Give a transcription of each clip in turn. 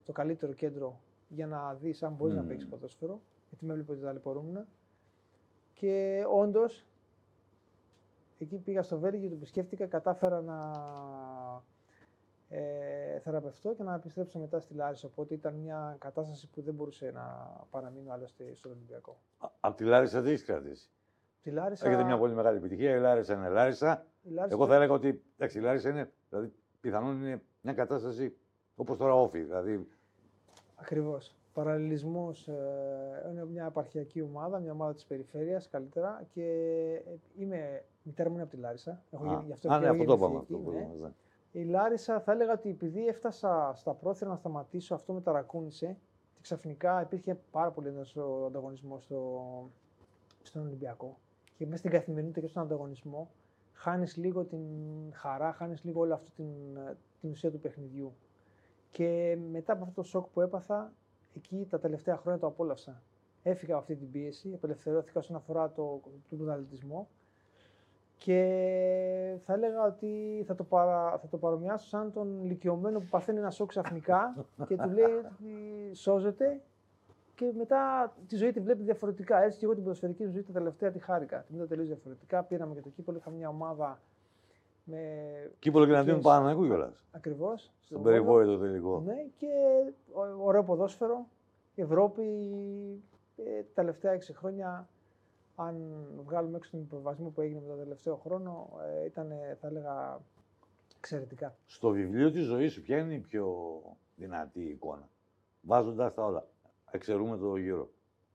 το καλύτερο κέντρο για να δεις αν μπορείς να παίξεις ποδόσφαιρο, γιατί με έβλεπε ότι ταλαιπωρούμουν. Και όντως, εκεί πήγα στο Βέλγιο, το επισκέφτηκα, κατάφερα να θεραπευτώ και να επιστρέψω μετά στη Λάρισα. Οπότε ήταν μια κατάσταση που δεν μπορούσε να παραμείνω άλλωστε στον Ολυμπιακό. Από τη Λάρισα τι έχεις κρατήσει? Τη Λάρισα... Έχετε μια πολύ μεγάλη επιτυχία. Η Λάρισα είναι Λάρισα. Εγώ θα έλεγα ότι η Λάρισα είναι, δηλαδή, πιθανόν είναι μια κατάσταση όπως τώρα όφη. Δηλαδή... Ακριβώς. Παραλληλισμός, είναι μια επαρχιακή ομάδα, μια ομάδα της περιφέρειας καλύτερα και η μητέρα μου είναι από τη Λάρισα. Γι' αυτό το είπαμε. Η Λάρισα θα έλεγα ότι επειδή έφτασα στα πρόθυρα να σταματήσω, αυτό με ταρακούνησε και ξαφνικά υπήρχε πάρα πολύ έντονος ανταγωνισμός στον Ολυμπιακό. Και μέσα στην καθημερινότητα και στον ανταγωνισμό χάνεις λίγο την χαρά, χάνεις λίγο όλη αυτή την ουσία του παιχνιδιού. Και μετά από αυτό το σοκ που έπαθα, εκεί τα τελευταία χρόνια το απόλαυσα. Έφυγα από αυτή την πίεση, απελευθερώθηκα όσον αφορά τον πρωταθλητισμό και θα έλεγα ότι θα το παρομοιάσω σαν τον ηλικιωμένο που παθαίνει ένα σοκ ξαφνικά και του λέει ότι σώζεται και μετά τη ζωή τη βλέπει διαφορετικά. Έτσι και εγώ την ποδοσφαιρική ζωή τα τελευταία τη χάρηκα. Την είδα τελείως διαφορετικά. Πήραμε και το κύπελλο, είχαμε μια ομάδα με. Κύπελλο και εναντίον Παναθηναϊκού κιόλας. Ακριβώς. Στον περιβόητο τελικό. Ναι, και ωραίο ποδόσφαιρο. Η Ευρώπη τα τελευταία 6 χρόνια, αν βγάλουμε έξω τον υποβασμό που έγινε με τον τελευταίο χρόνο, ήταν, θα έλεγα, εξαιρετικά. Στο βιβλίο της ζωής σου, ποια είναι η πιο δυνατή εικόνα, βάζοντας τα όλα? Εξαιρούμε το Euro.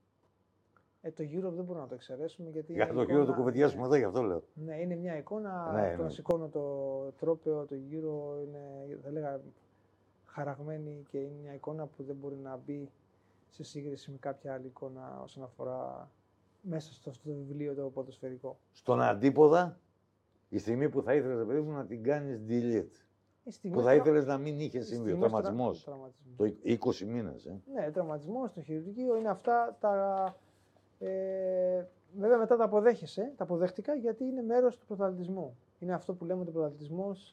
Το Euro δεν μπορούμε να το εξαιρέσουμε. Γιατί για το Euro το κουβεντιάσουμε εδώ, γι' αυτό λέω. Ναι, είναι μια εικόνα. Το να σηκώνω το τρόπαιο, το Euro είναι, θα έλεγα, χαραγμένη και είναι μια εικόνα που δεν μπορεί να μπει σε σύγκριση με κάποια άλλη εικόνα όσον αφορά μέσα στο βιβλίο το ποδοσφαιρικό. Στον αντίποδα, η στιγμή που θα ήθελες, παιδί μου, να την κάνεις delete. Που θα ήθελες να μην είχε συμβεί, ο τραυματισμός. Το 20 μήνες. Ναι, τραυματισμός, το χειρουργείο, είναι αυτά τα. Βέβαια μετά τα αποδέχεσαι, τα αποδέχτηκα γιατί είναι μέρος του πρωταθλητισμού. Είναι αυτό που λέμε ότι ο πρωταθλητισμός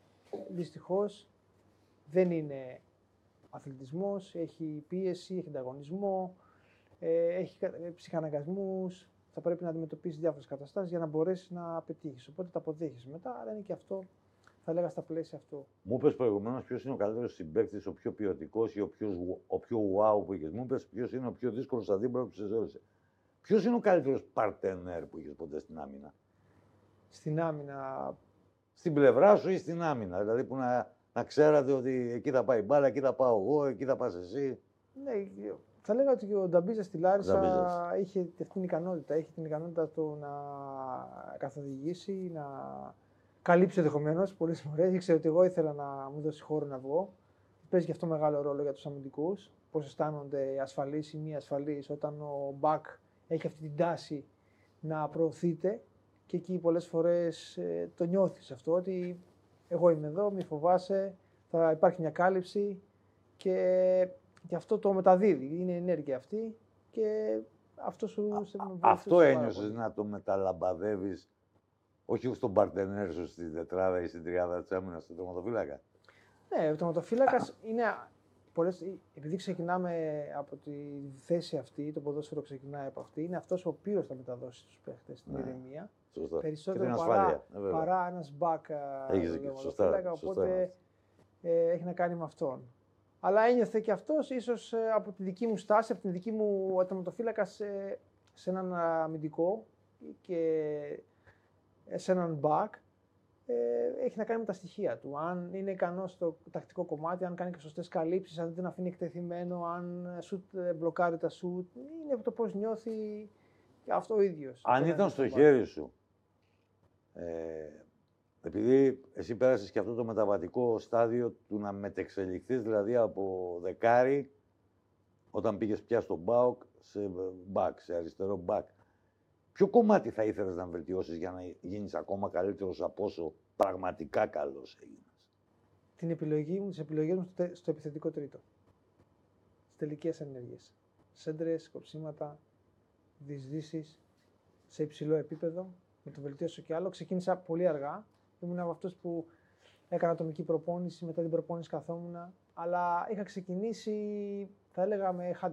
δυστυχώς δεν είναι αθλητισμός, έχει πίεση, έχει ανταγωνισμό, έχει ψυχαναγκασμούς, θα πρέπει να αντιμετωπίσεις διάφορες καταστάσεις για να μπορέσεις να πετύχεις. Οπότε τα αποδέχεσαι μετά, αλλά είναι και αυτό, θα έλεγα, στα πλαίσια αυτού. Μου είπες προηγουμένως ποιος είναι ο καλύτερος συμπαίκτης, ο πιο ποιοτικός ή ο πιο wow που είχες. Μου είπες ποιος είναι ο πιο δύσκολος αντίπαλος που σε ζώρισε. Ποιος είναι ο καλύτερος παρτενέρ που είχες ποτέ στην άμυνα? Στην άμυνα. Στην πλευρά σου ή στην άμυνα? Δηλαδή που να ξέρατε ότι εκεί θα πάει η μπάλα, εκεί θα πάω εγώ, εκεί θα πας εσύ. Ναι, θα λέγα ότι και ο Νταμπίζα στη Λάρισα είχε αυτή την ικανότητα. Έχει την ικανότητα του να καθοδηγήσει, να καλύψει ενδεχομένως πολλές φορές. Ήξερε ότι εγώ ήθελα να μου δώσει χώρο να βγω. Παίζει και αυτό μεγάλο ρόλο για τους αμυντικούς. Πώς αισθάνονται ασφαλείς ή μη ασφαλείς όταν ο μπακ έχει αυτή την τάση να προωθείται. Και εκεί πολλές φορές το νιώθεις αυτό, ότι εγώ είμαι εδώ, μη φοβάσαι, θα υπάρχει μια κάλυψη και αυτό το μεταδίδει. Είναι η ενέργεια αυτή και αυτό σου. Αυτό ένιωσες να το μεταλαμπαδεύεις, όχι στον παρτενέρ σου στην τετράδα ή στην τριάδα της άμυνας, στον τερματοφύλακα? Ναι, ο τερματοφύλακας είναι. Επειδή ξεκινάμε από τη θέση αυτή, το ποδόσφαιρο ξεκινάει από αυτή, είναι αυτός ο οποίος θα μεταδώσει στους παίχτες την ηρεμία. Σωστά. Περισσότερο παρά ένας μπακ τερματοφύλακα, οπότε έχει να κάνει με αυτόν. Αλλά ένιωθε και αυτός, ίσως από τη δική μου στάση, από την δική μου τερματοφύλακα σε έναν αμυντικό και σε έναν μπακ, έχει να κάνει με τα στοιχεία του. Αν είναι ικανός στο τακτικό κομμάτι, αν κάνει και σωστές καλύψεις, αν δεν τον αφήνει εκτεθειμένο, αν μπλοκάρει τα σουτ, είναι το πώς νιώθει αυτό ο ίδιος. Αν ήταν στο χέρι σου, επειδή εσύ πέρασες και αυτό το μεταβατικό στάδιο του να μετεξελιχθείς, δηλαδή από δεκάρι, όταν πήγες πια στο ΠΑΟΚ, σε μπακ, σε αριστερό μπακ. Ποιο κομμάτι θα ήθελες να βελτιώσεις για να γίνεις ακόμα καλύτερος από όσο πραγματικά καλός έγινες? Τις επιλογές μου στο επιθετικό τρίτο. Στις τελικές ενέργειες. Σέντρες, κοψίματα, διεισδύσεις, σε υψηλό επίπεδο. Με το βελτίωσω κι άλλο. Ξεκίνησα πολύ αργά. Ήμουν από αυτούς που έκανα ατομική προπόνηση. Μετά την προπόνηση καθόμουν αλλά είχα ξεκινήσει, θα έλεγα, με